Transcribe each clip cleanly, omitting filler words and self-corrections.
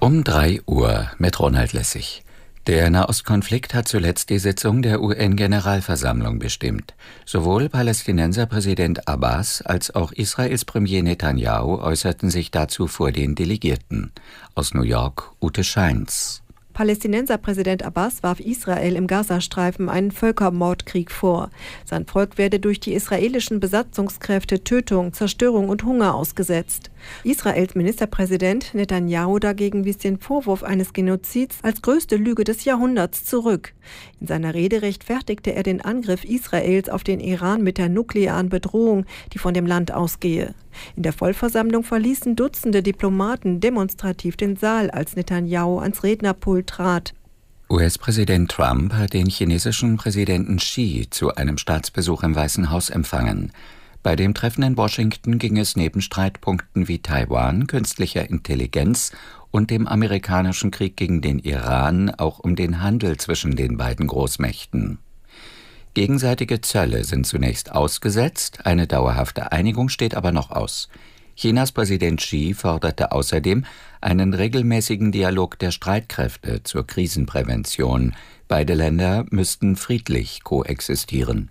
Um 3 Uhr mit Ronald Lessig. Der Nahostkonflikt hat zuletzt die Sitzung der UN-Generalversammlung bestimmt. Sowohl Palästinenserpräsident Abbas als auch Israels Premier Netanyahu äußerten sich dazu vor den Delegierten. Aus New York, Ute Scheins. Palästinenserpräsident Abbas warf Israel im Gazastreifen einen Völkermordkrieg vor. Sein Volk werde durch die israelischen Besatzungskräfte Tötung, Zerstörung und Hunger ausgesetzt. Israels Ministerpräsident Netanyahu dagegen wies den Vorwurf eines Genozids als größte Lüge des Jahrhunderts zurück. In seiner Rede rechtfertigte er den Angriff Israels auf den Iran mit der nuklearen Bedrohung, die von dem Land ausgehe. In der Vollversammlung verließen Dutzende Diplomaten demonstrativ den Saal, als Netanyahu ans Rednerpult trat. US-Präsident Trump hat den chinesischen Präsidenten Xi zu einem Staatsbesuch im Weißen Haus empfangen. Bei dem Treffen in Washington ging es neben Streitpunkten wie Taiwan, künstlicher Intelligenz und dem amerikanischen Krieg gegen den Iran auch um den Handel zwischen den beiden Großmächten. Gegenseitige Zölle sind zunächst ausgesetzt, eine dauerhafte Einigung steht aber noch aus. Chinas Präsident Xi forderte außerdem einen regelmäßigen Dialog der Streitkräfte zur Krisenprävention. Beide Länder müssten friedlich koexistieren.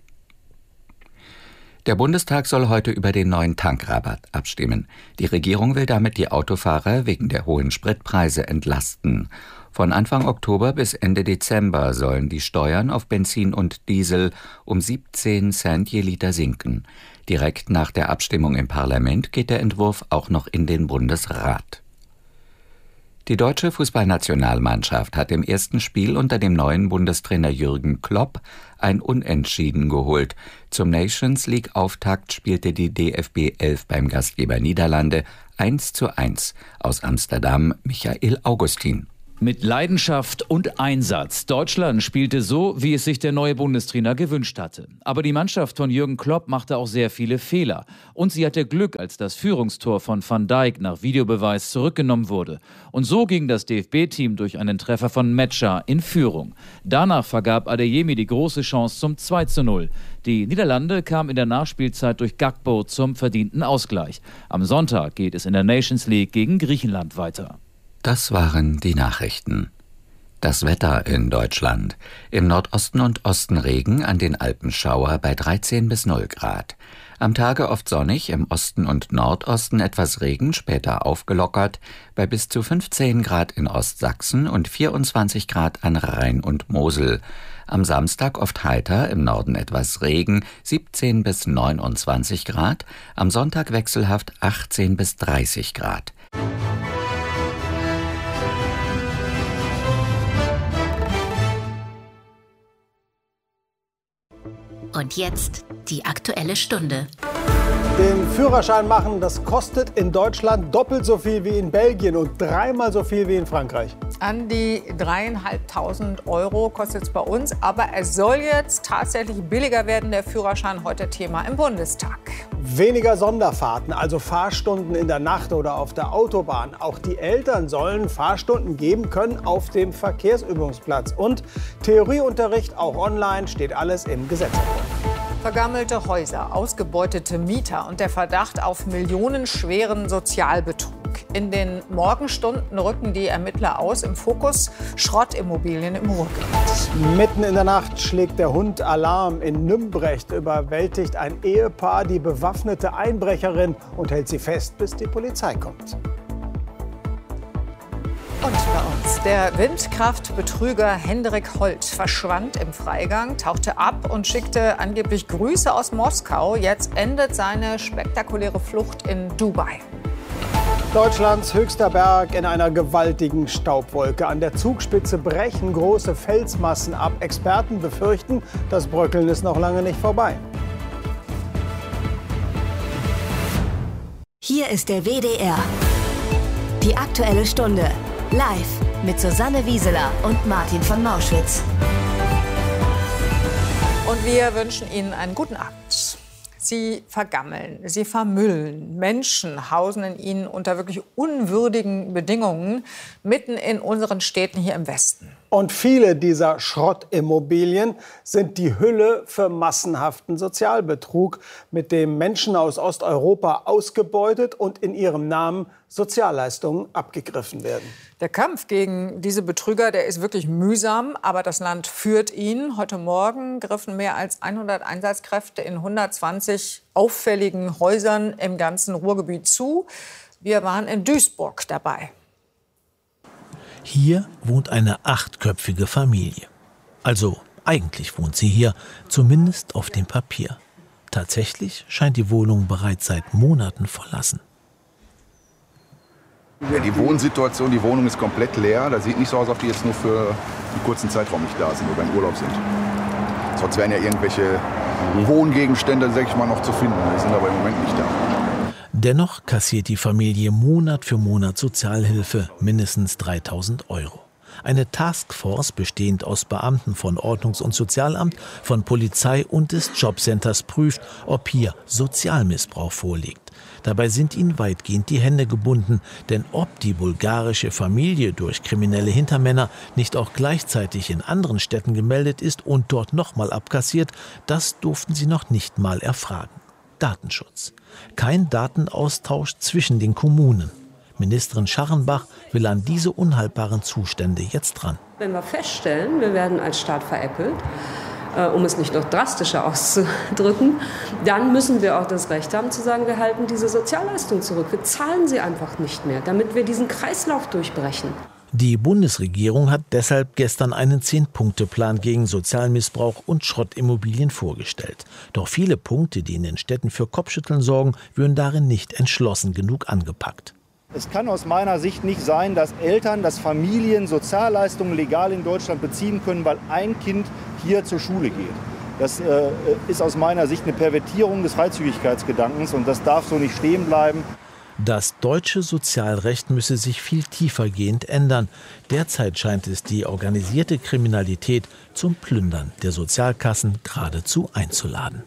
Der Bundestag soll heute über den neuen Tankrabatt abstimmen. Die Regierung will damit die Autofahrer wegen der hohen Spritpreise entlasten. Von Anfang Oktober bis Ende Dezember sollen die Steuern auf Benzin und Diesel um 17 Cent je Liter sinken. Direkt nach der Abstimmung im Parlament geht der Entwurf auch noch in den Bundesrat. Die deutsche Fußballnationalmannschaft hat im ersten Spiel unter dem neuen Bundestrainer Jürgen Klopp ein Unentschieden geholt. Zum Nations-League-Auftakt spielte die DFB 11 beim Gastgeber Niederlande 1:1. Aus Amsterdam Michael Augustin. Mit Leidenschaft und Einsatz. Deutschland spielte so, wie es sich der neue Bundestrainer gewünscht hatte. Aber die Mannschaft von Jürgen Klopp machte auch sehr viele Fehler. Und sie hatte Glück, als das Führungstor von Van Dijk nach Videobeweis zurückgenommen wurde. Und so ging das DFB-Team durch einen Treffer von Metscher in Führung. Danach vergab Adeyemi die große Chance zum 2:0. Die Niederlande kamen in der Nachspielzeit durch Gakpo zum verdienten Ausgleich. Am Sonntag geht es in der Nations League gegen Griechenland weiter. Das waren die Nachrichten. Das Wetter in Deutschland. Im Nordosten und Osten Regen, an den Alpen Schauer bei 13 bis 0 Grad. Am Tage oft sonnig, im Osten und Nordosten etwas Regen, später aufgelockert, bei bis zu 15 Grad in Ostsachsen und 24 Grad an Rhein und Mosel. Am Samstag oft heiter, im Norden etwas Regen, 17 bis 29 Grad. Am Sonntag wechselhaft 18 bis 30 Grad. Und jetzt die Aktuelle Stunde. Den Führerschein machen, das kostet in Deutschland doppelt so viel wie in Belgien und dreimal so viel wie in Frankreich. An die 3.500 € kostet es bei uns. Aber es soll jetzt tatsächlich billiger werden, der Führerschein. Heute Thema im Bundestag. Weniger Sonderfahrten, also Fahrstunden in der Nacht oder auf der Autobahn. Auch die Eltern sollen Fahrstunden geben können auf dem Verkehrsübungsplatz. Und Theorieunterricht auch online, steht alles im Gesetzentwurf. Vergammelte Häuser, ausgebeutete Mieter und der Verdacht auf millionenschweren Sozialbetrug. In den Morgenstunden rücken die Ermittler aus. Im Fokus Schrottimmobilien im Ruhrgebiet. Mitten in der Nacht schlägt der Hund Alarm. In Nümbrecht überwältigt ein Ehepaar die bewaffnete Einbrecherin und hält sie fest, bis die Polizei kommt. Und bei uns, der Windkraftbetrüger Hendrik Holt verschwand im Freigang, tauchte ab und schickte angeblich Grüße aus Moskau. Jetzt endet seine spektakuläre Flucht in Dubai. Deutschlands höchster Berg in einer gewaltigen Staubwolke. An der Zugspitze brechen große Felsmassen ab. Experten befürchten, das Bröckeln ist noch lange nicht vorbei. Hier ist der WDR. Die Aktuelle Stunde. Live mit Susanne Wieseler und Martin von Mauschwitz. Und wir wünschen Ihnen einen guten Abend. Sie vergammeln, sie vermüllen. Menschen hausen in ihnen unter wirklich unwürdigen Bedingungen mitten in unseren Städten hier im Westen. Und viele dieser Schrottimmobilien sind die Hülle für massenhaften Sozialbetrug, mit dem Menschen aus Osteuropa ausgebeutet und in ihrem Namen Sozialleistungen abgegriffen werden. Der Kampf gegen diese Betrüger, der ist wirklich mühsam, aber das Land führt ihn. Heute Morgen griffen mehr als 100 Einsatzkräfte in 120 auffälligen Häusern im ganzen Ruhrgebiet zu. Wir waren in Duisburg dabei. Hier wohnt eine 8-köpfige Familie. Also eigentlich wohnt sie hier, zumindest auf dem Papier. Tatsächlich scheint die Wohnung bereits seit Monaten verlassen. Ja, die Wohnsituation, die Wohnung ist komplett leer. Das sieht nicht so aus, als ob die jetzt nur für einen kurzen Zeitraum nicht da sind oder im Urlaub sind. Sonst wären ja irgendwelche Wohngegenstände, sag ich mal, noch zu finden. Die sind aber im Moment nicht da. Dennoch kassiert die Familie Monat für Monat Sozialhilfe, mindestens 3.000 €. Eine Taskforce, bestehend aus Beamten von Ordnungs- und Sozialamt, von Polizei und des Jobcenters, prüft, ob hier Sozialmissbrauch vorliegt. Dabei sind ihnen weitgehend die Hände gebunden, denn ob die bulgarische Familie durch kriminelle Hintermänner nicht auch gleichzeitig in anderen Städten gemeldet ist und dort nochmal abkassiert, das durften sie noch nicht mal erfragen. Datenschutz. Kein Datenaustausch zwischen den Kommunen. Ministerin Scharrenbach will an diese unhaltbaren Zustände jetzt ran. Wenn wir feststellen, wir werden als Staat veräppelt, um es nicht noch drastischer auszudrücken, dann müssen wir auch das Recht haben zu sagen, wir halten diese Sozialleistung zurück. Wir zahlen sie einfach nicht mehr, damit wir diesen Kreislauf durchbrechen. Die Bundesregierung hat deshalb gestern einen 10-Punkte-Plan gegen Sozialmissbrauch und Schrottimmobilien vorgestellt. Doch viele Punkte, die in den Städten für Kopfschütteln sorgen, würden darin nicht entschlossen genug angepackt. Es kann aus meiner Sicht nicht sein, dass Eltern, dass Familien Sozialleistungen legal in Deutschland beziehen können, weil ein Kind hier zur Schule geht. Das ist aus meiner Sicht eine Pervertierung des Freizügigkeitsgedankens und das darf so nicht stehen bleiben. Das deutsche Sozialrecht müsse sich viel tiefergehend ändern. Derzeit scheint es die organisierte Kriminalität zum Plündern der Sozialkassen geradezu einzuladen.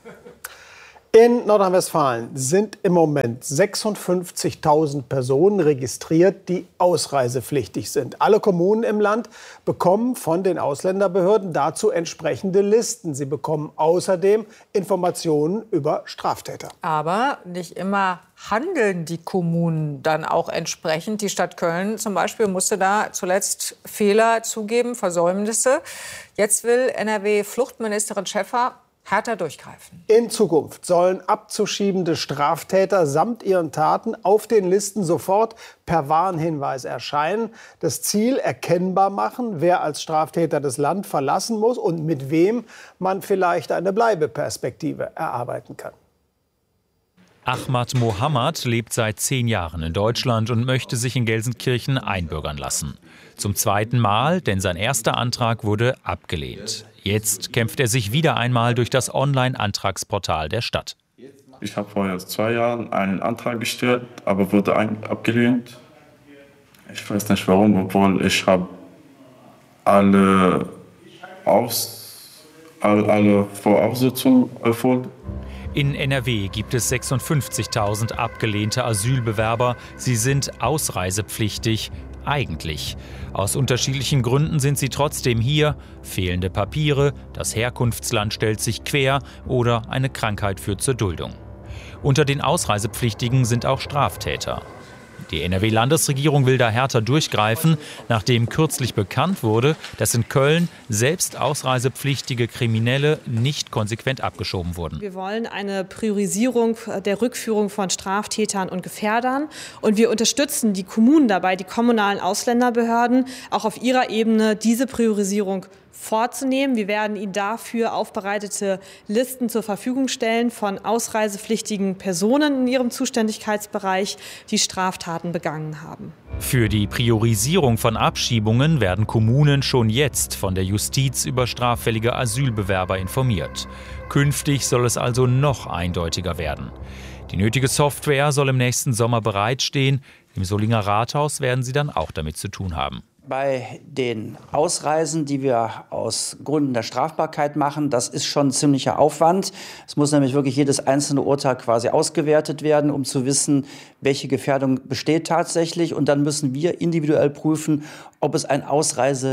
In Nordrhein-Westfalen sind im Moment 56.000 Personen registriert, die ausreisepflichtig sind. Alle Kommunen im Land bekommen von den Ausländerbehörden dazu entsprechende Listen. Sie bekommen außerdem Informationen über Straftäter. Aber nicht immer handeln die Kommunen dann auch entsprechend. Die Stadt Köln zum Beispiel musste da zuletzt Fehler zugeben, Versäumnisse. Jetzt will NRW-Fluchtministerin Schäffer härter durchgreifen. In Zukunft sollen abzuschiebende Straftäter samt ihren Taten auf den Listen sofort per Warnhinweis erscheinen. Das Ziel erkennbar machen, wer als Straftäter das Land verlassen muss und mit wem man vielleicht eine Bleibeperspektive erarbeiten kann. Ahmad Mohammed lebt seit 10 Jahren in Deutschland und möchte sich in Gelsenkirchen einbürgern lassen. Zum 2. Mal, denn sein erster Antrag wurde abgelehnt. Jetzt kämpft er sich wieder einmal durch das Online-Antragsportal der Stadt. Ich habe vor 2 Jahren einen Antrag gestellt, aber wurde abgelehnt. Ich weiß nicht warum, obwohl ich habe alle Voraussetzungen erfüllt. In NRW gibt es 56.000 abgelehnte Asylbewerber. Sie sind ausreisepflichtig. Eigentlich. Aus unterschiedlichen Gründen sind sie trotzdem hier. Fehlende Papiere, das Herkunftsland stellt sich quer oder eine Krankheit führt zur Duldung. Unter den Ausreisepflichtigen sind auch Straftäter. Die NRW-Landesregierung will da härter durchgreifen, nachdem kürzlich bekannt wurde, dass in Köln selbst ausreisepflichtige Kriminelle nicht konsequent abgeschoben wurden. Wir wollen eine Priorisierung der Rückführung von Straftätern und Gefährdern. Und wir unterstützen die Kommunen dabei, die kommunalen Ausländerbehörden, auch auf ihrer Ebene diese Priorisierung vorzunehmen. Wir werden Ihnen dafür aufbereitete Listen zur Verfügung stellen von ausreisepflichtigen Personen in ihrem Zuständigkeitsbereich, die Straftaten begangen haben. Für die Priorisierung von Abschiebungen werden Kommunen schon jetzt von der Justiz über straffällige Asylbewerber informiert. Künftig soll es also noch eindeutiger werden. Die nötige Software soll im nächsten Sommer bereitstehen. Im Solinger Rathaus werden sie dann auch damit zu tun haben. Bei den Ausreisen, die wir aus Gründen der Strafbarkeit machen, das ist schon ein ziemlicher Aufwand. Es muss nämlich wirklich jedes einzelne Urteil quasi ausgewertet werden, um zu wissen, welche Gefährdung besteht tatsächlich. Und dann müssen wir individuell prüfen, ob es eine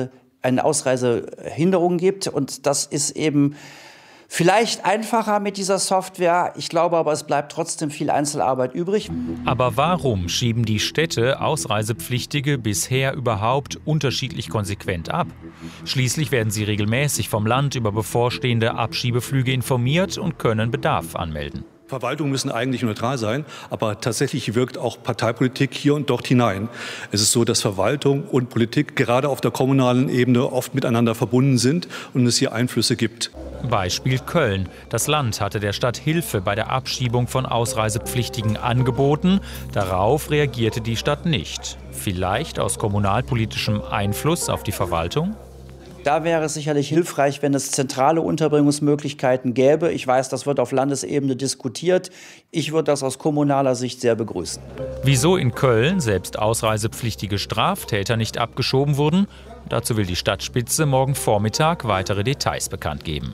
eine Ausreisehinderung gibt. Und das ist eben vielleicht einfacher mit dieser Software. Ich glaube aber, es bleibt trotzdem viel Einzelarbeit übrig. Aber warum schieben die Städte Ausreisepflichtige bisher überhaupt unterschiedlich konsequent ab? Schließlich werden sie regelmäßig vom Land über bevorstehende Abschiebeflüge informiert und können Bedarf anmelden. Verwaltungen müssen eigentlich neutral sein, aber tatsächlich wirkt auch Parteipolitik hier und dort hinein. Es ist so, dass Verwaltung und Politik gerade auf der kommunalen Ebene oft miteinander verbunden sind und es hier Einflüsse gibt. Beispiel Köln. Das Land hatte der Stadt Hilfe bei der Abschiebung von Ausreisepflichtigen angeboten. Darauf reagierte die Stadt nicht. Vielleicht aus kommunalpolitischem Einfluss auf die Verwaltung? Da wäre es sicherlich hilfreich, wenn es zentrale Unterbringungsmöglichkeiten gäbe. Ich weiß, das wird auf Landesebene diskutiert. Ich würde das aus kommunaler Sicht sehr begrüßen. Wieso in Köln selbst ausreisepflichtige Straftäter nicht abgeschoben wurden? Dazu will die Stadtspitze morgen Vormittag weitere Details bekannt geben.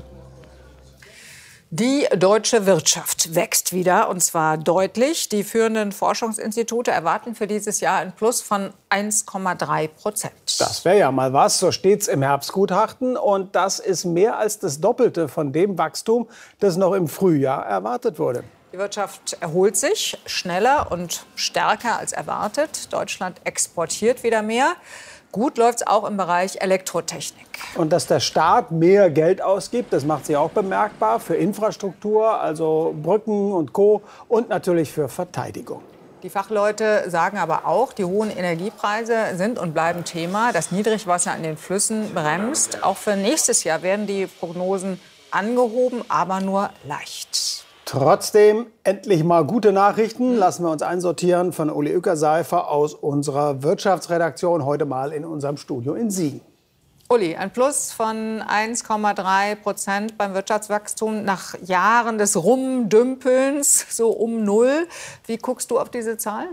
Die deutsche Wirtschaft wächst wieder, und zwar deutlich. Die führenden Forschungsinstitute erwarten für dieses Jahr ein Plus von 1,3%. Das wäre ja mal was, so steht's im Herbstgutachten. Und das ist mehr als das Doppelte von dem Wachstum, das noch im Frühjahr erwartet wurde. Die Wirtschaft erholt sich schneller und stärker als erwartet. Deutschland exportiert wieder mehr. Gut läuft es auch im Bereich Elektrotechnik. Und dass der Staat mehr Geld ausgibt, das macht sich auch bemerkbar für Infrastruktur, also Brücken und Co. und natürlich für Verteidigung. Die Fachleute sagen aber auch, die hohen Energiepreise sind und bleiben Thema. Das Niedrigwasser an den Flüssen bremst. Auch für nächstes Jahr werden die Prognosen angehoben, aber nur leicht. Trotzdem endlich mal gute Nachrichten. Lassen wir uns einsortieren von Uli Uecker-Seifer aus unserer Wirtschaftsredaktion, heute mal in unserem Studio in Siegen. Uli, ein Plus von 1,3% beim Wirtschaftswachstum nach Jahren des Rumdümpelns, so um Null. Wie guckst du auf diese Zahl?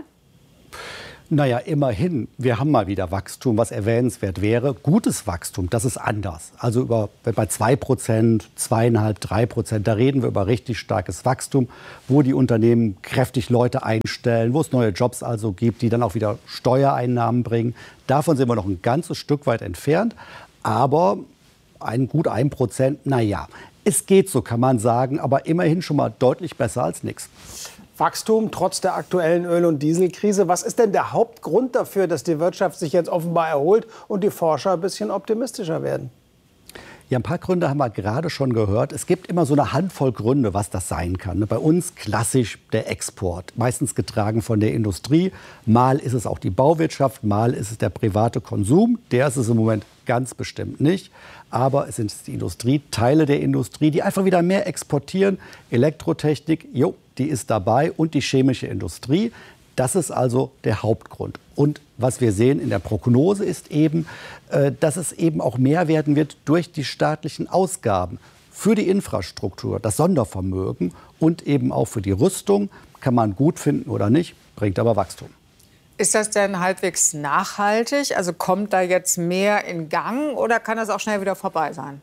Naja, immerhin, wir haben mal wieder Wachstum, was erwähnenswert wäre. Gutes Wachstum, das ist anders. Also bei 2%, 2,5%, 3%, da reden wir über richtig starkes Wachstum, wo die Unternehmen kräftig Leute einstellen, wo es neue Jobs also gibt, die dann auch wieder Steuereinnahmen bringen. Davon sind wir noch ein ganzes Stück weit entfernt. Aber gut 1%, naja, es geht so, kann man sagen, aber immerhin schon mal deutlich besser als nichts. Wachstum trotz der aktuellen Öl- und Dieselkrise. Was ist denn der Hauptgrund dafür, dass die Wirtschaft sich jetzt offenbar erholt und die Forscher ein bisschen optimistischer werden? Ja, ein paar Gründe haben wir gerade schon gehört. Es gibt immer so eine Handvoll Gründe, was das sein kann. Bei uns klassisch der Export, meistens getragen von der Industrie. Mal ist es auch die Bauwirtschaft, mal ist es der private Konsum. Der ist es im Moment ganz bestimmt nicht. Aber es sind die Industrie, Teile der Industrie, die einfach wieder mehr exportieren. Elektrotechnik, die ist dabei, und die chemische Industrie. Das ist also der Hauptgrund. Und was wir sehen in der Prognose ist eben, dass es eben auch mehr werden wird durch die staatlichen Ausgaben für die Infrastruktur, das Sondervermögen und eben auch für die Rüstung. Kann man gut finden oder nicht, bringt aber Wachstum. Ist das denn halbwegs nachhaltig? Also kommt da jetzt mehr in Gang oder kann das auch schnell wieder vorbei sein?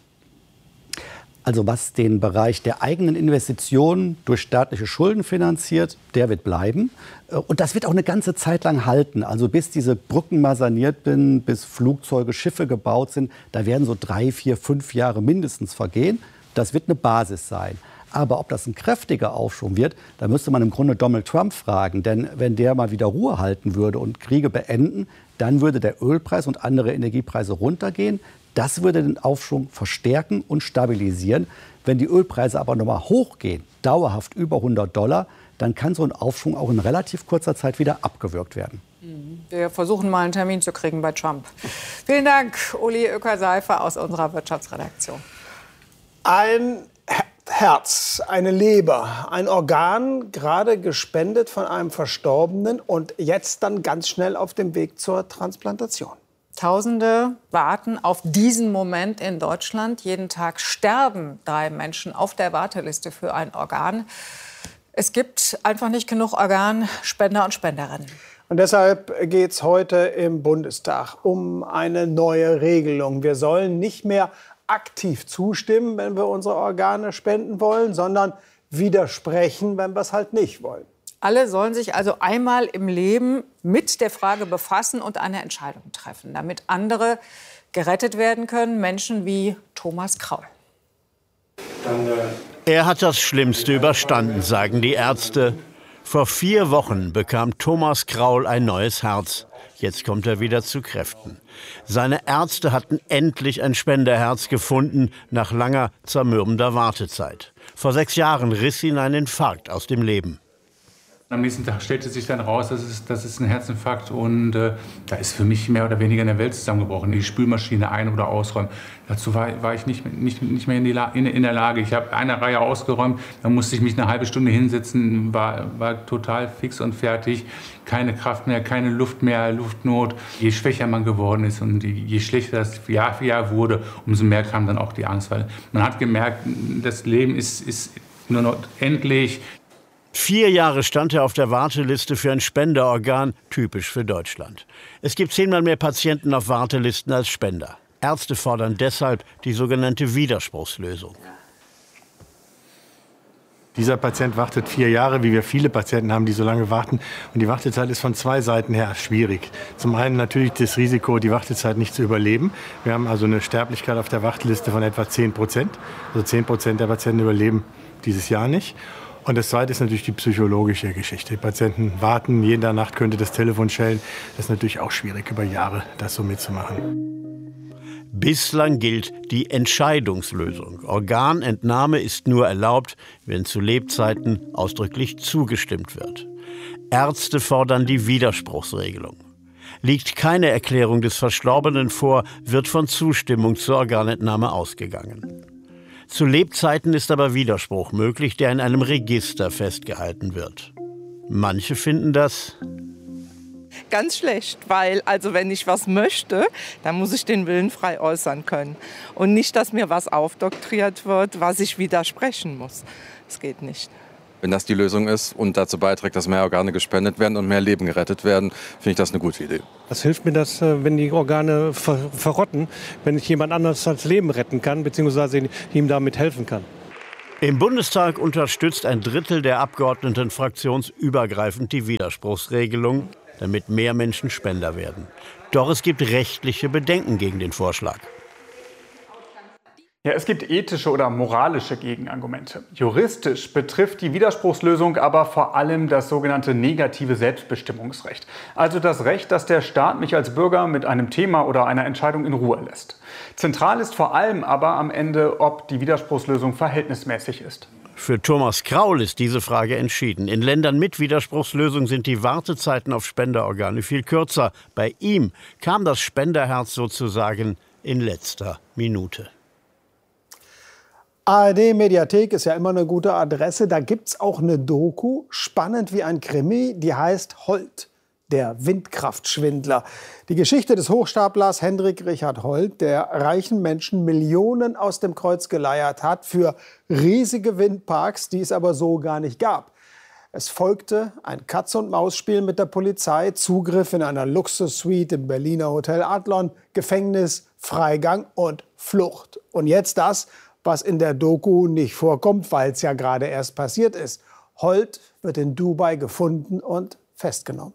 Also was den Bereich der eigenen Investitionen durch staatliche Schulden finanziert, der wird bleiben. Und das wird auch eine ganze Zeit lang halten. Also bis diese Brücken mal saniert sind, bis Flugzeuge, Schiffe gebaut sind, da werden so 3, 4, 5 Jahre mindestens vergehen. Das wird eine Basis sein. Aber ob das ein kräftiger Aufschwung wird, da müsste man im Grunde Donald Trump fragen. Denn wenn der mal wieder Ruhe halten würde und Kriege beenden, dann würde der Ölpreis und andere Energiepreise runtergehen. Das würde den Aufschwung verstärken und stabilisieren. Wenn die Ölpreise aber noch mal hochgehen, dauerhaft über $100, dann kann so ein Aufschwung auch in relativ kurzer Zeit wieder abgewürgt werden. Wir versuchen mal einen Termin zu kriegen bei Trump. Vielen Dank, Uli Uecker-Seifer aus unserer Wirtschaftsredaktion. Ein Herz, eine Leber, ein Organ, gerade gespendet von einem Verstorbenen und jetzt dann ganz schnell auf dem Weg zur Transplantation. Tausende warten auf diesen Moment in Deutschland. Jeden Tag sterben 3 Menschen auf der Warteliste für ein Organ. Es gibt einfach nicht genug Organspender und Spenderinnen. Und deshalb geht es heute im Bundestag um eine neue Regelung. Wir sollen nicht mehr aktiv zustimmen, wenn wir unsere Organe spenden wollen, sondern widersprechen, wenn wir es halt nicht wollen. Alle sollen sich also einmal im Leben mit der Frage befassen und eine Entscheidung treffen, damit andere gerettet werden können, Menschen wie Thomas Kraul. Er hat das Schlimmste überstanden, sagen die Ärzte. Vor 4 Wochen bekam Thomas Kraul ein neues Herz. Jetzt kommt er wieder zu Kräften. Seine Ärzte hatten endlich ein Spenderherz gefunden, nach langer, zermürbender Wartezeit. Vor 6 Jahren riss ihn ein Infarkt aus dem Leben. Am nächsten Tag stellte sich dann raus, das ist ein Herzinfarkt. Und da ist für mich mehr oder weniger eine Welt zusammengebrochen. Die Spülmaschine ein- oder ausräumen. Dazu war ich nicht mehr in der Lage. Ich habe eine Reihe ausgeräumt, dann musste ich mich eine halbe Stunde hinsetzen, war total fix und fertig. Keine Kraft mehr, keine Luft mehr, Luftnot. Je schwächer man geworden ist und je schlechter das Jahr für Jahr wurde, umso mehr kam dann auch die Angst. Weil man hat gemerkt, das Leben ist nur noch endlich. 4 Jahre stand er auf der Warteliste für ein Spenderorgan, typisch für Deutschland. Es gibt 10-mal mehr Patienten auf Wartelisten als Spender. Ärzte fordern deshalb die sogenannte Widerspruchslösung. Dieser Patient wartet 4 Jahre, wie wir viele Patienten haben, die so lange warten. Und die Wartezeit ist von 2 Seiten her schwierig. Zum einen natürlich das Risiko, die Wartezeit nicht zu überleben. Wir haben also eine Sterblichkeit auf der Warteliste von etwa 10%. Also 10% der Patienten überleben dieses Jahr nicht. Und das Zweite ist natürlich die psychologische Geschichte. Die Patienten warten, jede Nacht könnte das Telefon schellen. Das ist natürlich auch schwierig, über Jahre das so mitzumachen. Bislang gilt die Entscheidungslösung. Organentnahme ist nur erlaubt, wenn zu Lebzeiten ausdrücklich zugestimmt wird. Ärzte fordern die Widerspruchsregelung. Liegt keine Erklärung des Verstorbenen vor, wird von Zustimmung zur Organentnahme ausgegangen. Zu Lebzeiten ist aber Widerspruch möglich, der in einem Register festgehalten wird. Manche finden das ganz schlecht, weil also wenn ich was möchte, dann muss ich den Willen frei äußern können. Und nicht, dass mir was aufdoktriert wird, was ich widersprechen muss. Das geht nicht. Wenn das die Lösung ist und dazu beiträgt, dass mehr Organe gespendet werden und mehr Leben gerettet werden, finde ich das eine gute Idee. Was hilft mir das, wenn die Organe verrotten, wenn ich jemand anderes das Leben retten kann, beziehungsweise ihm damit helfen kann? Im Bundestag unterstützt ein Drittel der Abgeordneten fraktionsübergreifend die Widerspruchsregelung, damit mehr Menschen Spender werden. Doch es gibt rechtliche Bedenken gegen den Vorschlag. Ja, es gibt ethische oder moralische Gegenargumente. Juristisch betrifft die Widerspruchslösung aber vor allem das sogenannte negative Selbstbestimmungsrecht. Also das Recht, dass der Staat mich als Bürger mit einem Thema oder einer Entscheidung in Ruhe lässt. Zentral ist vor allem aber am Ende, ob die Widerspruchslösung verhältnismäßig ist. Für Thomas Kraul ist diese Frage entschieden. In Ländern mit Widerspruchslösung sind die Wartezeiten auf Spenderorgane viel kürzer. Bei ihm kam das Spenderherz sozusagen in letzter Minute. ARD-Mediathek ist ja immer eine gute Adresse. Da gibt es auch eine Doku, spannend wie ein Krimi, die heißt Holt, der Windkraftschwindler. Die Geschichte des Hochstaplers Hendrik Richard Holt, der reichen Menschen Millionen aus dem Kreuz geleiert hat für riesige Windparks, die es aber so gar nicht gab. Es folgte ein Katz-und-Maus-Spiel mit der Polizei, Zugriff in einer Luxussuite im Berliner Hotel Adlon, Gefängnis, Freigang und Flucht. Und jetzt das, was in der Doku nicht vorkommt, weil es ja gerade erst passiert ist. Holt wird in Dubai gefunden und festgenommen.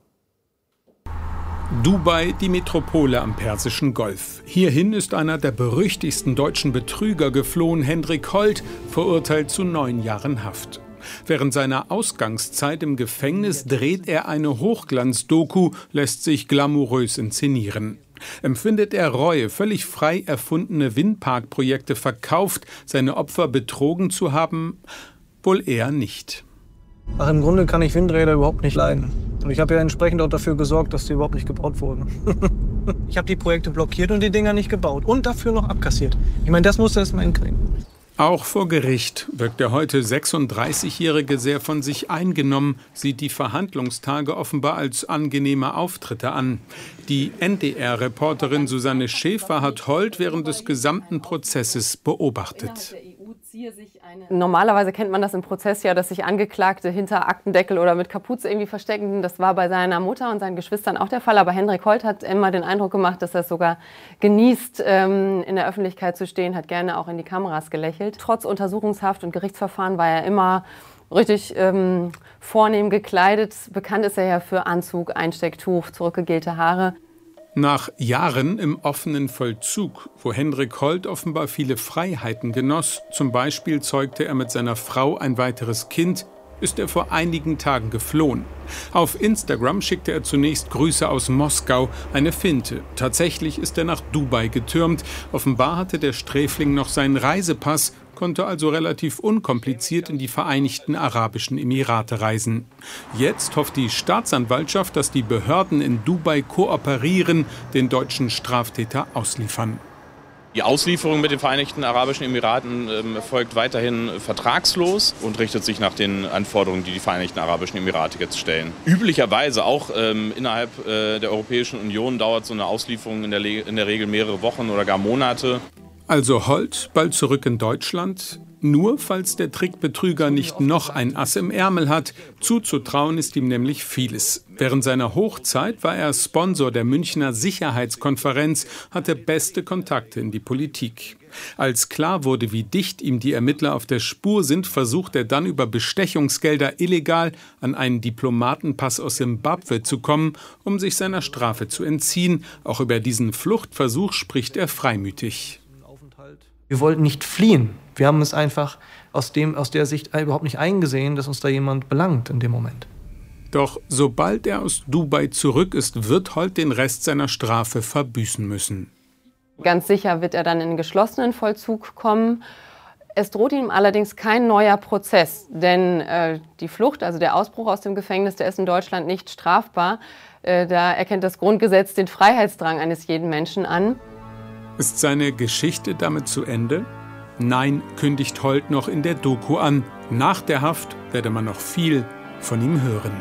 Dubai, die Metropole am Persischen Golf. Hierhin ist einer der berüchtigsten deutschen Betrüger geflohen, Hendrik Holt, verurteilt zu 9 Jahren Haft. Während seiner Ausgangszeit im Gefängnis dreht er eine Hochglanz-Doku, lässt sich glamourös inszenieren. Empfindet er Reue, völlig frei erfundene Windparkprojekte verkauft, seine Opfer betrogen zu haben? Wohl eher nicht. Ach, im Grunde kann ich Windräder überhaupt nicht leiden. Und ich habe ja entsprechend auch dafür gesorgt, dass die überhaupt nicht gebaut wurden. Ich habe die Projekte blockiert und die Dinger nicht gebaut und dafür noch abkassiert. Ich meine, das musst du erst mal hinkriegen. Auch vor Gericht wirkt der heute 36-Jährige sehr von sich eingenommen, sieht die Verhandlungstage offenbar als angenehme Auftritte an. Die NDR-Reporterin Susanne Schäfer hat Holt während des gesamten Prozesses beobachtet. Normalerweise kennt man das im Prozess ja, dass sich Angeklagte hinter Aktendeckel oder mit Kapuze irgendwie verstecken. Das war bei seiner Mutter und seinen Geschwistern auch der Fall. Aber Hendrik Holt hat immer den Eindruck gemacht, dass er es sogar genießt, in der Öffentlichkeit zu stehen, hat gerne auch in die Kameras gelächelt. Trotz Untersuchungshaft und Gerichtsverfahren war er immer richtig vornehm gekleidet. Bekannt ist er ja für Anzug, Einstecktuch, zurückgegelte Haare. Nach Jahren im offenen Vollzug, wo Hendrik Holt offenbar viele Freiheiten genoss, zum Beispiel zeugte er mit seiner Frau ein weiteres Kind, ist er vor einigen Tagen geflohen. Auf Instagram schickte er zunächst Grüße aus Moskau, eine Finte. Tatsächlich ist er nach Dubai getürmt. Offenbar hatte der Sträfling noch seinen Reisepass, konnte also relativ unkompliziert in die Vereinigten Arabischen Emirate reisen. Jetzt hofft die Staatsanwaltschaft, dass die Behörden in Dubai kooperieren, den deutschen Straftäter ausliefern. Die Auslieferung mit den Vereinigten Arabischen Emiraten erfolgt weiterhin vertragslos und richtet sich nach den Anforderungen, die die Vereinigten Arabischen Emirate jetzt stellen. Üblicherweise auch innerhalb der Europäischen Union dauert so eine Auslieferung in der Regel mehrere Wochen oder gar Monate. Also Holt bald zurück in Deutschland? Nur falls der Trickbetrüger nicht noch ein Ass im Ärmel hat. Zuzutrauen ist ihm nämlich vieles. Während seiner Hochzeit war er Sponsor der Münchner Sicherheitskonferenz, hatte beste Kontakte in die Politik. Als klar wurde, wie dicht ihm die Ermittler auf der Spur sind, versucht er dann über Bestechungsgelder illegal an einen Diplomatenpass aus Simbabwe zu kommen, um sich seiner Strafe zu entziehen. Auch über diesen Fluchtversuch spricht er freimütig. Wir wollten nicht fliehen. Wir haben es einfach aus der Sicht überhaupt nicht eingesehen, dass uns da jemand belangt in dem Moment. Doch sobald er aus Dubai zurück ist, wird Holt den Rest seiner Strafe verbüßen müssen. Ganz sicher wird er dann in den geschlossenen Vollzug kommen. Es droht ihm allerdings kein neuer Prozess, denn die Flucht, also der Ausbruch aus dem Gefängnis, der ist in Deutschland nicht strafbar. Da erkennt das Grundgesetz den Freiheitsdrang eines jeden Menschen an. Ist seine Geschichte damit zu Ende? Nein, kündigt Holt noch in der Doku an. Nach der Haft werde man noch viel von ihm hören.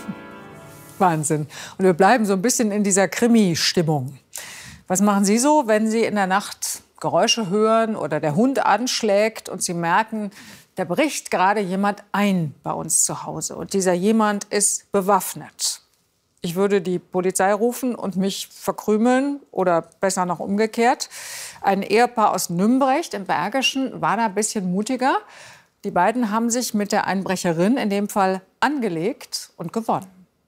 Wahnsinn. Und wir bleiben so ein bisschen in dieser Krimi-Stimmung. Was machen Sie so, wenn Sie in der Nacht Geräusche hören oder der Hund anschlägt und Sie merken, da bricht gerade jemand ein bei uns zu Hause und dieser jemand ist bewaffnet? Ich würde die Polizei rufen und mich verkrümeln oder besser noch umgekehrt. Ein Ehepaar aus Nümbrecht im Bergischen war da ein bisschen mutiger. Die beiden haben sich mit der Einbrecherin in dem Fall angelegt und gewonnen.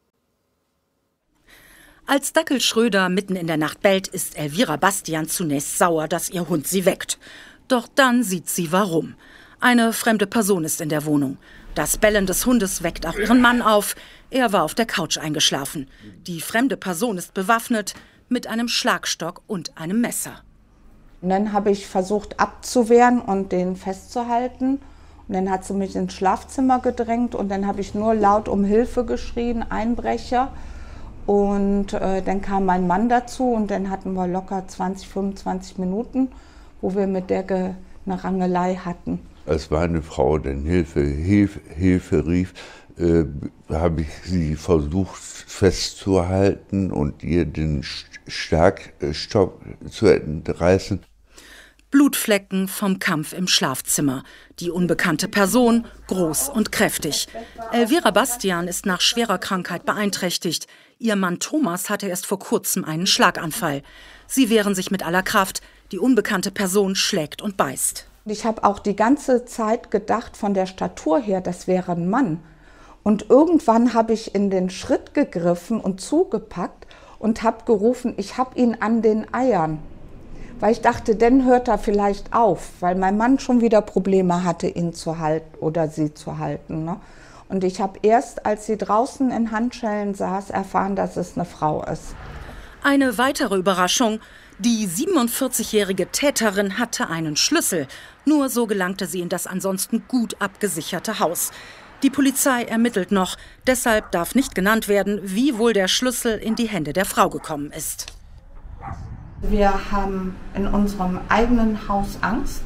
Als Dackel Schröder mitten in der Nacht bellt, ist Elvira Bastian zunächst sauer, dass ihr Hund sie weckt. Doch dann sieht sie warum. Eine fremde Person ist in der Wohnung. Das Bellen des Hundes weckt auch ihren Mann auf. Er war auf der Couch eingeschlafen. Die fremde Person ist bewaffnet mit einem Schlagstock und einem Messer. Und dann habe ich versucht abzuwehren und den festzuhalten. Und dann hat sie mich ins Schlafzimmer gedrängt und dann habe ich nur laut um Hilfe geschrien, Einbrecher. Und dann kam mein Mann dazu und dann hatten wir locker 20, 25 Minuten, wo wir mit der eine Rangelei hatten. Als meine Frau dann Hilfe rief, habe ich sie versucht festzuhalten und ihr den Schlagstock zu entreißen. Blutflecken vom Kampf im Schlafzimmer. Die unbekannte Person, groß und kräftig. Elvira Bastian ist nach schwerer Krankheit beeinträchtigt. Ihr Mann Thomas hatte erst vor kurzem einen Schlaganfall. Sie wehren sich mit aller Kraft. Die unbekannte Person schlägt und beißt. Ich habe auch die ganze Zeit gedacht, von der Statur her, das wäre ein Mann. Und irgendwann habe ich in den Schritt gegriffen und zugepackt und habe gerufen, ich habe ihn an den Eiern. Weil ich dachte, dann hört er vielleicht auf, weil mein Mann schon wieder Probleme hatte, ihn zu halten oder sie zu halten. Ne? Und ich habe erst, als sie draußen in Handschellen saß, erfahren, dass es eine Frau ist. Eine weitere Überraschung. Die 47-jährige Täterin hatte einen Schlüssel. Nur so gelangte sie in das ansonsten gut abgesicherte Haus. Die Polizei ermittelt noch. Deshalb darf nicht genannt werden, wie wohl der Schlüssel in die Hände der Frau gekommen ist. Wir haben in unserem eigenen Haus Angst.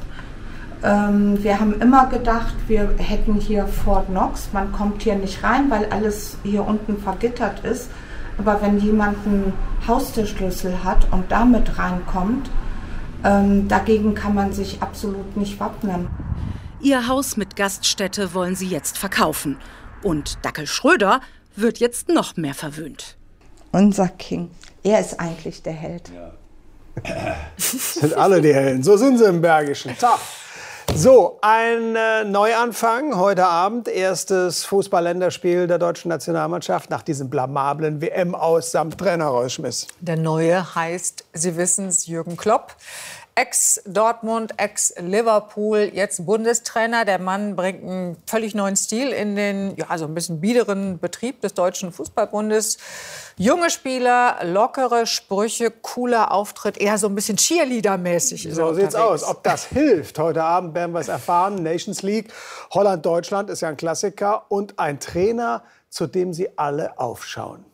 Wir haben immer gedacht, wir hätten hier Fort Knox. Man kommt hier nicht rein, weil alles hier unten vergittert ist. Aber wenn jemand einen Haustürschlüssel hat und damit reinkommt, dagegen kann man sich absolut nicht wappnen. Ihr Haus mit Gaststätte wollen sie jetzt verkaufen. Und Dackel Schröder wird jetzt noch mehr verwöhnt. Unser King, er ist eigentlich der Held. Sind alle die Helden. So sind sie im Bergischen. Tough. So, ein Neuanfang heute Abend. Erstes Fußball-Länderspiel der deutschen Nationalmannschaft nach diesem blamablen WM-Aus samt Trainerrausschmiss. Der Neue heißt, Sie wissen's, Jürgen Klopp. Ex-Dortmund, ex-Liverpool, jetzt Bundestrainer. Der Mann bringt einen völlig neuen Stil in den, ja, so ein bisschen biederen Betrieb des Deutschen Fußballbundes. Junge Spieler, lockere Sprüche, cooler Auftritt, eher so ein bisschen Cheerleader-mäßig. So sieht's aus. Ob das hilft, heute Abend werden wir es erfahren. Nations League, Holland-Deutschland ist ja ein Klassiker und ein Trainer, zu dem Sie alle aufschauen.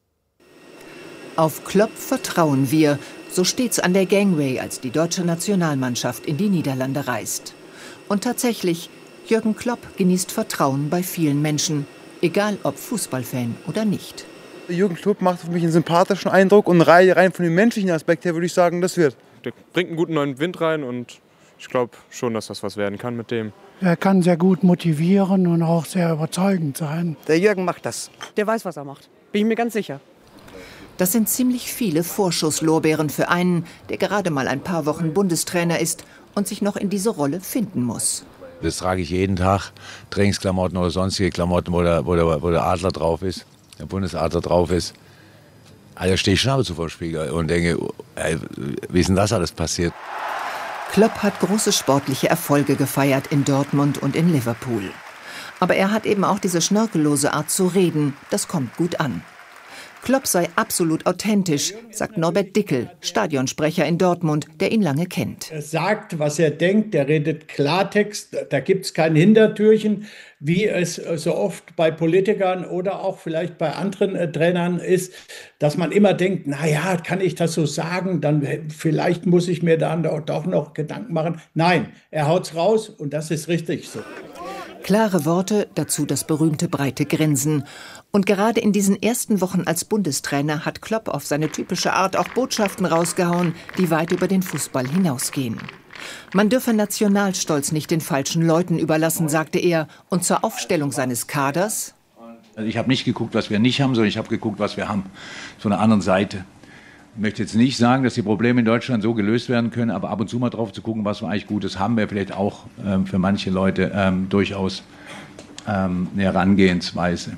Auf Klopp vertrauen wir. So steht's an der Gangway, als die deutsche Nationalmannschaft in die Niederlande reist. Und tatsächlich, Jürgen Klopp genießt Vertrauen bei vielen Menschen, egal ob Fußballfan oder nicht. Jürgen Klopp macht für mich einen sympathischen Eindruck und rein von dem menschlichen Aspekt her würde ich sagen, das wird. Der bringt einen guten neuen Wind rein und ich glaube schon, dass das was werden kann mit dem. Er kann sehr gut motivieren und auch sehr überzeugend sein. Der Jürgen macht das. Der weiß, was er macht. Bin ich mir ganz sicher. Das sind ziemlich viele Vorschusslorbeeren für einen, der gerade mal ein paar Wochen Bundestrainer ist und sich noch in diese Rolle finden muss. Das trage ich jeden Tag, Trainingsklamotten oder sonstige Klamotten, wo der Adler drauf ist, der Bundesadler drauf ist. Also stehe ich schon ab und zu vor dem Spiegel und denke, wie ist denn das alles passiert? Klopp hat große sportliche Erfolge gefeiert in Dortmund und in Liverpool. Aber er hat eben auch diese schnörkellose Art zu reden, das kommt gut an. Klopp sei absolut authentisch, sagt Norbert Dickel, Stadionsprecher in Dortmund, der ihn lange kennt. Er sagt, was er denkt, er redet Klartext, da gibt es kein Hintertürchen, wie es so oft bei Politikern oder auch vielleicht bei anderen Trainern ist, dass man immer denkt, naja, kann ich das so sagen, dann vielleicht muss ich mir dann doch noch Gedanken machen. Nein, er haut's raus und das ist richtig so. Klare Worte, dazu das berühmte breite Grinsen. Und gerade in diesen ersten Wochen als Bundestrainer hat Klopp auf seine typische Art auch Botschaften rausgehauen, die weit über den Fußball hinausgehen. Man dürfe Nationalstolz nicht den falschen Leuten überlassen, sagte er. Und zur Aufstellung seines Kaders: Also ich habe nicht geguckt, was wir nicht haben, sondern ich habe geguckt, was wir haben. Von der anderen Seite. Ich möchte jetzt nicht sagen, dass die Probleme in Deutschland so gelöst werden können, aber ab und zu mal drauf zu gucken, was wir eigentlich Gutes haben, wäre vielleicht auch für manche Leute durchaus eine Herangehensweise.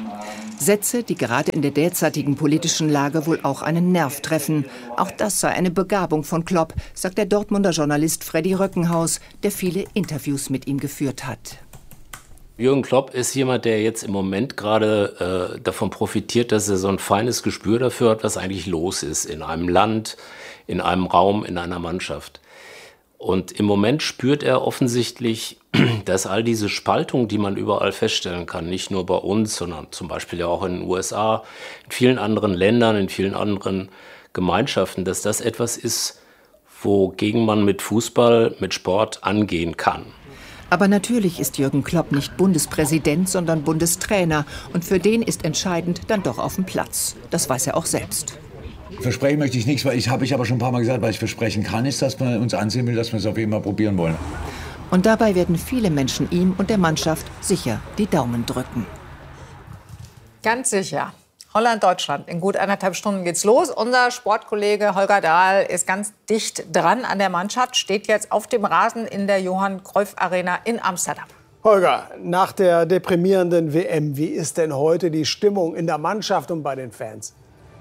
Sätze, die gerade in der derzeitigen politischen Lage wohl auch einen Nerv treffen. Auch das sei eine Begabung von Klopp, sagt der Dortmunder Journalist Freddy Röckenhaus, der viele Interviews mit ihm geführt hat. Jürgen Klopp ist jemand, der jetzt im Moment gerade davon profitiert, dass er so ein feines Gespür dafür hat, was eigentlich los ist in einem Land, in einem Raum, in einer Mannschaft. Und im Moment spürt er offensichtlich, dass all diese Spaltung, die man überall feststellen kann, nicht nur bei uns, sondern zum Beispiel ja auch in den USA, in vielen anderen Ländern, in vielen anderen Gemeinschaften, dass das etwas ist, wogegen man mit Fußball, mit Sport angehen kann. Aber natürlich ist Jürgen Klopp nicht Bundespräsident, sondern Bundestrainer. Und für den ist entscheidend dann doch auf dem Platz. Das weiß er auch selbst. Versprechen möchte ich nichts, weil habe ich aber schon ein paar Mal gesagt, was ich versprechen kann, ist, dass man uns ansehen will, dass wir es auf jeden Fall probieren wollen. Und dabei werden viele Menschen ihm und der Mannschaft sicher die Daumen drücken. Ganz sicher. Holland-Deutschland. In gut 1,5 Stunden geht's los. Unser Sportkollege Holger Dahl ist ganz dicht dran an der Mannschaft, steht jetzt auf dem Rasen in der Johann Cruyff Arena in Amsterdam. Holger, nach der deprimierenden WM, wie ist denn heute die Stimmung in der Mannschaft und bei den Fans?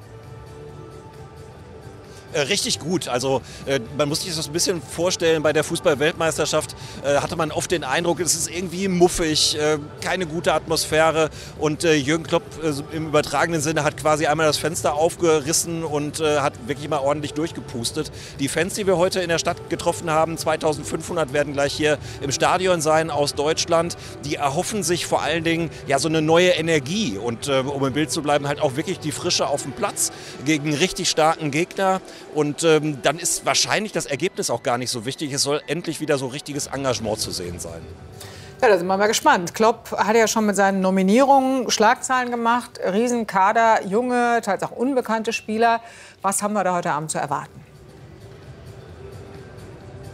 Richtig gut. Also man muss sich das ein bisschen vorstellen, bei der Fußball-Weltmeisterschaft hatte man oft den Eindruck, es ist irgendwie muffig, keine gute Atmosphäre und Jürgen Klopp im übertragenen Sinne hat quasi einmal das Fenster aufgerissen und hat wirklich mal ordentlich durchgepustet. Die Fans, die wir heute in der Stadt getroffen haben, 2500 werden gleich hier im Stadion sein aus Deutschland, die erhoffen sich vor allen Dingen ja so eine neue Energie und um im Bild zu bleiben, halt auch wirklich die Frische auf dem Platz gegen einen richtig starken Gegner. Und dann ist wahrscheinlich das Ergebnis auch gar nicht so wichtig. Es soll endlich wieder so richtiges Engagement zu sehen sein. Ja, da sind wir mal gespannt. Klopp hat ja schon mit seinen Nominierungen Schlagzeilen gemacht. Riesenkader, junge, teils auch unbekannte Spieler. Was haben wir da heute Abend zu erwarten?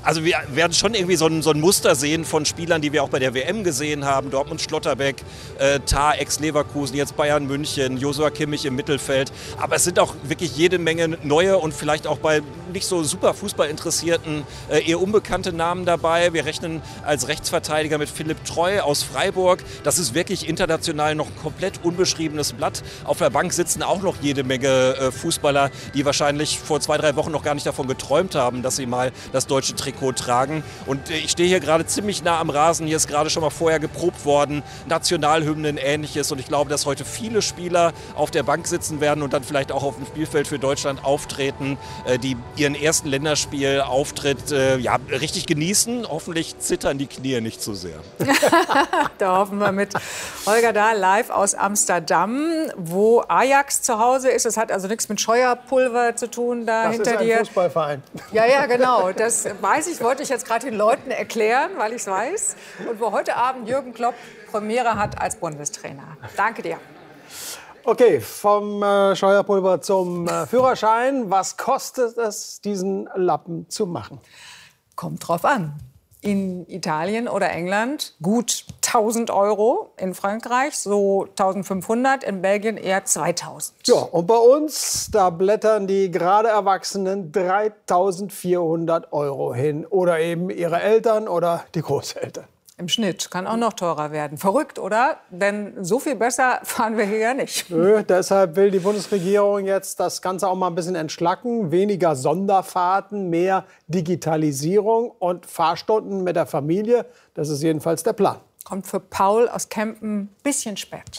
Also wir werden schon irgendwie so ein Muster sehen von Spielern, die wir auch bei der WM gesehen haben. Dortmund Schlotterbeck, Tah, Ex-Leverkusen, jetzt Bayern München, Joshua Kimmich im Mittelfeld. Aber es sind auch wirklich jede Menge neue und vielleicht auch bei nicht so super Fußballinteressierten eher unbekannte Namen dabei. Wir rechnen als Rechtsverteidiger mit Philipp Treu aus Freiburg. Das ist wirklich international noch ein komplett unbeschriebenes Blatt. Auf der Bank sitzen auch noch jede Menge Fußballer, die wahrscheinlich vor 2-3 Wochen noch gar nicht davon geträumt haben, dass sie mal das deutsche Trikot tragen. Und ich stehe hier gerade ziemlich nah am Rasen. Hier ist gerade schon mal vorher geprobt worden, Nationalhymnen, Ähnliches. Und ich glaube, dass heute viele Spieler auf der Bank sitzen werden und dann vielleicht auch auf dem Spielfeld für Deutschland auftreten, die ihren ersten Länderspielauftritt richtig genießen. Hoffentlich zittern die Knie nicht zu sehr. Da hoffen wir mit Holger Dahl live aus Amsterdam, wo Ajax zu Hause ist. Das hat also nichts mit Scheuerpulver zu tun da hinter dir. Das ist ein Fußballverein. Ja, genau. Das weiß ich, wollte ich jetzt gerade den Leuten erklären, weil ich es weiß. Und wo heute Abend Jürgen Klopp Premiere hat als Bundestrainer. Danke dir. Okay, vom Scheuerpulver zum Führerschein. Was kostet es, diesen Lappen zu machen? Kommt drauf an. In Italien oder England gut 1.000 €, in Frankreich so 1.500, in Belgien eher 2.000. Ja, und bei uns, da blättern die gerade Erwachsenen 3.400 € hin. Oder eben ihre Eltern oder die Großeltern. Im Schnitt kann auch noch teurer werden. Verrückt, oder? Denn so viel besser fahren wir hier ja nicht. Nö, deshalb will die Bundesregierung jetzt das Ganze auch mal ein bisschen entschlacken. Weniger Sonderfahrten, mehr Digitalisierung und Fahrstunden mit der Familie. Das ist jedenfalls der Plan. Kommt für Paul aus Kempen ein bisschen spät.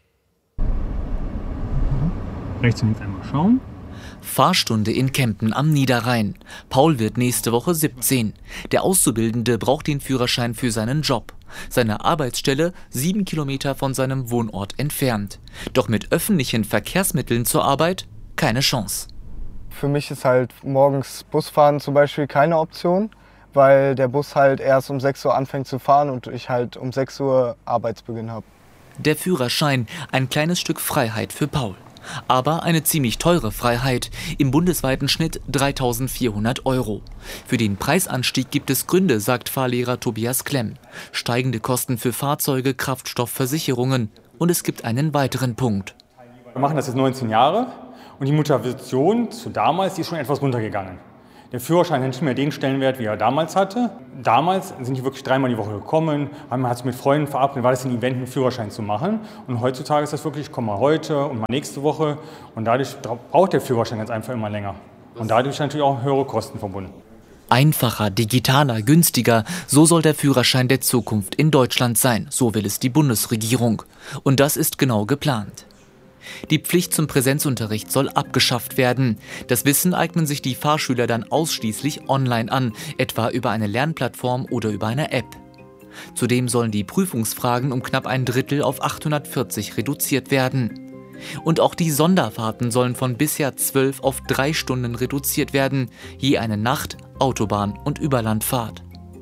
Rechts und links einmal schauen. Fahrstunde in Kempen am Niederrhein. Paul wird nächste Woche 17. Der Auszubildende braucht den Führerschein für seinen Job. Seine Arbeitsstelle 7 Kilometer von seinem Wohnort entfernt. Doch mit öffentlichen Verkehrsmitteln zur Arbeit keine Chance. Für mich ist halt morgens Busfahren zum Beispiel keine Option, weil der Bus halt erst um 6 Uhr anfängt zu fahren und ich halt um 6 Uhr Arbeitsbeginn habe. Der Führerschein, ein kleines Stück Freiheit für Paul. Aber eine ziemlich teure Freiheit, im bundesweiten Schnitt 3.400 €. Für den Preisanstieg gibt es Gründe, sagt Fahrlehrer Tobias Klemm. Steigende Kosten für Fahrzeuge, Kraftstoff, Versicherungen. Und es gibt einen weiteren Punkt. Wir machen das jetzt 19 Jahre und die Motivation zu damals, die ist schon etwas runtergegangen. Der Führerschein hat nicht mehr den Stellenwert, wie er damals hatte. Damals sind die wirklich 3-mal die Woche gekommen, man hat sich mit Freunden verabredet, war das ein Event, einen Führerschein zu machen. Und heutzutage ist das wirklich, ich komme mal heute und mal nächste Woche. Und dadurch braucht der Führerschein jetzt einfach immer länger. Und dadurch natürlich auch höhere Kosten verbunden. Einfacher, digitaler, günstiger, so soll der Führerschein der Zukunft in Deutschland sein, so will es die Bundesregierung. Und das ist genau geplant. Die Pflicht zum Präsenzunterricht soll abgeschafft werden. Das Wissen eignen sich die Fahrschüler dann ausschließlich online an, etwa über eine Lernplattform oder über eine App. Zudem sollen die Prüfungsfragen um knapp 1/3 auf 840 reduziert werden. Und auch die Sonderfahrten sollen von bisher 12 auf 3 Stunden reduziert werden, je eine Nacht-, Autobahn- und Überlandfahrt.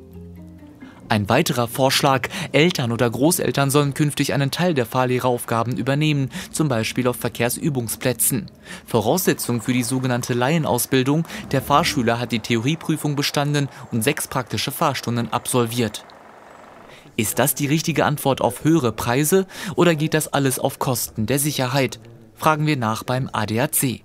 Ein weiterer Vorschlag, Eltern oder Großeltern sollen künftig einen Teil der Fahrlehreraufgaben übernehmen, zum Beispiel auf Verkehrsübungsplätzen. Voraussetzung für die sogenannte Laienausbildung, der Fahrschüler hat die Theorieprüfung bestanden und 6 praktische Fahrstunden absolviert. Ist das die richtige Antwort auf höhere Preise oder geht das alles auf Kosten der Sicherheit? Fragen wir nach beim ADAC.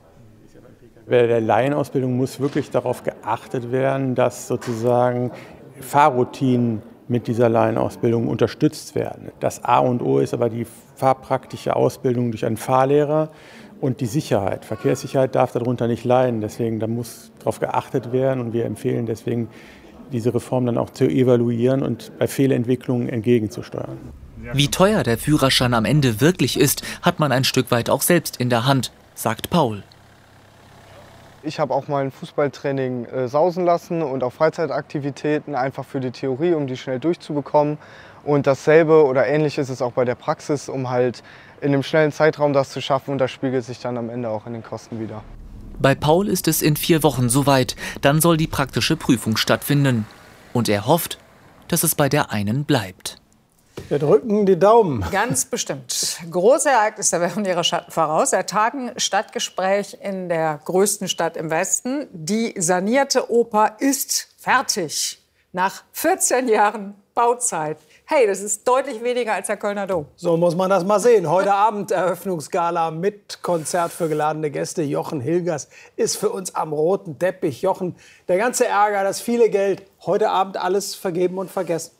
Bei der Laienausbildung muss wirklich darauf geachtet werden, dass sozusagen Fahrroutinen mit dieser Laienausbildung unterstützt werden. Das A und O ist aber die fahrpraktische Ausbildung durch einen Fahrlehrer und die Sicherheit. Verkehrssicherheit darf darunter nicht leiden, deswegen da muss darauf geachtet werden und wir empfehlen deswegen, diese Reform dann auch zu evaluieren und bei Fehlentwicklungen entgegenzusteuern. Wie teuer der Führerschein am Ende wirklich ist, hat man ein Stück weit auch selbst in der Hand, sagt Paul. Ich habe auch mal ein Fußballtraining sausen lassen und auch Freizeitaktivitäten, einfach für die Theorie, um die schnell durchzubekommen. Und dasselbe oder ähnlich ist es auch bei der Praxis, um halt in einem schnellen Zeitraum das zu schaffen. Und das spiegelt sich dann am Ende auch in den Kosten wider. Bei Paul ist es in 4 Wochen soweit. Dann soll die praktische Prüfung stattfinden. Und er hofft, dass es bei der einen bleibt. Wir drücken die Daumen. Ganz bestimmt. Große Ereignisse werfen ihre Schatten voraus. Seit Tagen Stadtgespräch in der größten Stadt im Westen. Die sanierte Oper ist fertig. Nach 14 Jahren Bauzeit. Hey, das ist deutlich weniger als der Kölner Dom. So muss man das mal sehen. Heute Abend Eröffnungsgala mit Konzert für geladene Gäste. Jochen Hilgers ist für uns am roten Teppich. Jochen, der ganze Ärger, das viele Geld, heute Abend alles vergeben und vergessen.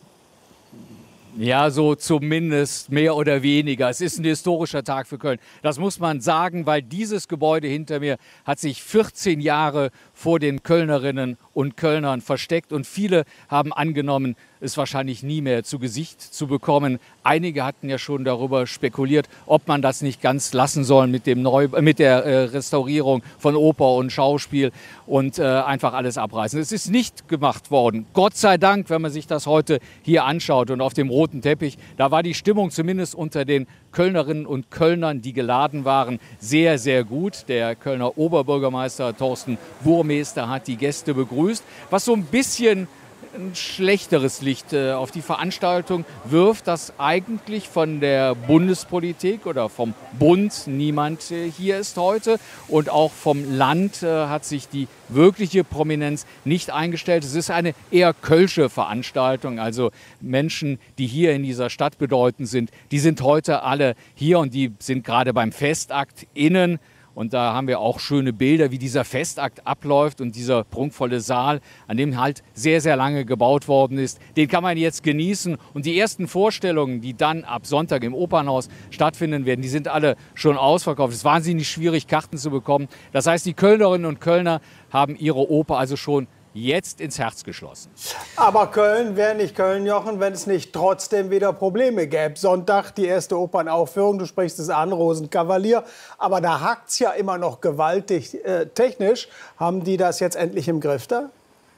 Ja, so zumindest mehr oder weniger. Es ist ein historischer Tag für Köln. Das muss man sagen, weil dieses Gebäude hinter mir hat sich 14 Jahre vor den Kölnerinnen und Kölnern versteckt. Und viele haben angenommen, es wahrscheinlich nie mehr zu Gesicht zu bekommen. Einige hatten ja schon darüber spekuliert, ob man das nicht ganz lassen soll mit der Restaurierung von Oper und Schauspiel und einfach alles abreißen. Es ist nicht gemacht worden. Gott sei Dank, wenn man sich das heute hier anschaut und auf dem roten Teppich, da war die Stimmung zumindest unter den Kölnerinnen und Kölnern, die geladen waren, sehr, sehr gut. Der Kölner Oberbürgermeister Thorsten Burmester hat die Gäste begrüßt, was so ein bisschen ein schlechteres Licht auf die Veranstaltung wirft, dass eigentlich von der Bundespolitik oder vom Bund niemand hier ist heute und auch vom Land hat sich die wirkliche Prominenz nicht eingestellt. Es ist eine eher kölsche Veranstaltung, also Menschen, die hier in dieser Stadt bedeutend sind, die sind heute alle hier und die sind gerade beim Festakt innen. Und da haben wir auch schöne Bilder, wie dieser Festakt abläuft und dieser prunkvolle Saal, an dem halt sehr, sehr lange gebaut worden ist. Den kann man jetzt genießen. Und die ersten Vorstellungen, die dann ab Sonntag im Opernhaus stattfinden werden, die sind alle schon ausverkauft. Es ist wahnsinnig schwierig, Karten zu bekommen. Das heißt, die Kölnerinnen und Kölner haben ihre Oper also schon jetzt ins Herz geschlossen. Aber Köln wäre nicht Köln, Jochen, wenn es nicht trotzdem wieder Probleme gäbe. Sonntag die erste Opernaufführung, du sprichst es an, Rosenkavalier. Aber da hakt es ja immer noch gewaltig technisch. Haben die das jetzt endlich im Griff da?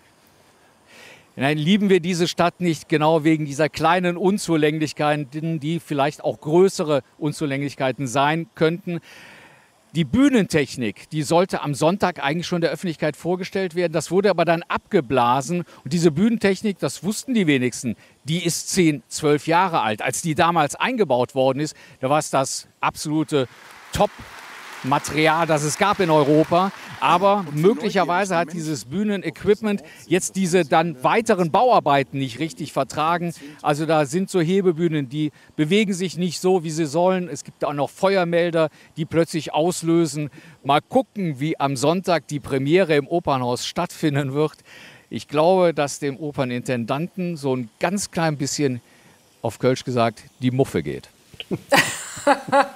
Nein, lieben wir diese Stadt nicht genau wegen dieser kleinen Unzulänglichkeiten, die vielleicht auch größere Unzulänglichkeiten sein könnten. Die Bühnentechnik, die sollte am Sonntag eigentlich schon der Öffentlichkeit vorgestellt werden. Das wurde aber dann abgeblasen. Und diese Bühnentechnik, das wussten die wenigsten, die ist 10, 12 Jahre alt. Als die damals eingebaut worden ist, da war es das absolute Top-Material, das es gab in Europa. Aber möglicherweise hat dieses Bühnenequipment jetzt diese dann weiteren Bauarbeiten nicht richtig vertragen. Also da sind so Hebebühnen, die bewegen sich nicht so, wie sie sollen. Es gibt auch noch Feuermelder, die plötzlich auslösen. Mal gucken, wie am Sonntag die Premiere im Opernhaus stattfinden wird. Ich glaube, dass dem Opernintendanten so ein ganz klein bisschen, auf Kölsch gesagt, die Muffe geht.